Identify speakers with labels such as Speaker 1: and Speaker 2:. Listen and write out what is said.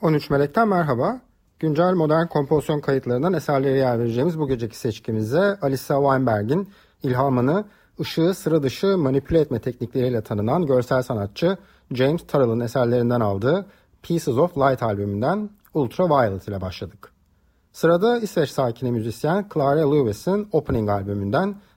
Speaker 1: 13 Melek'ten merhaba. Güncel modern kompozisyon kayıtlarından eserlere yer vereceğimiz bu geceki seçkimize Alicia Weinberg'in ilhamını ışığı sıra dışı manipüle etme teknikleriyle tanınan görsel sanatçı James Turrell'ın eserlerinden aldığı Pieces of Light albümünden Ultraviolet ile başladık. Sırada İsveç sakini müzisyen Clara Lewis'in Opening albümünden